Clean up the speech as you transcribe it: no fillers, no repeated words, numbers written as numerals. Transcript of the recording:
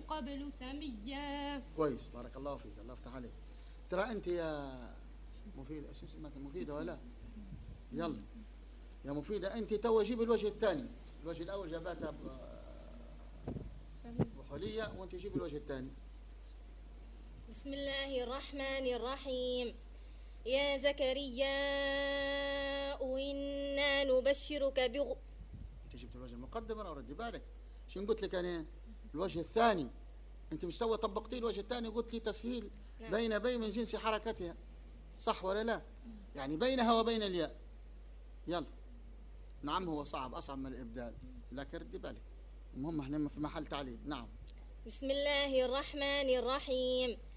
قبل سميا. كويس، بارك الله فيك، الله يفتح عليك. ترى أنت يا مفيدة، ايش اسمك مفيدة ولا؟ يلا يا مفيدة، أنت تو جيب الوجه الثاني. الوجه الأول جابتها بحلية، وأنت جيب الوجه الثاني. بسم الله الرحمن الرحيم. يا زكريا إنا نبشرك أنت جبت الوجه المقدم، أنا ردي بالك شو قلت لك أنا؟ الوجه الثاني. أنت مش تو طبقتي الوجه الثاني وقلت لي تسهيل. نعم. بين من جنس حركتها، صح ولا لا؟ يعني بينها وبين الياء. يلا. نعم هو صعب، أصعب من الإبدال، لكن ردي بالك. المهم احنا في محل تعليل. نعم. بسم الله الرحمن الرحيم.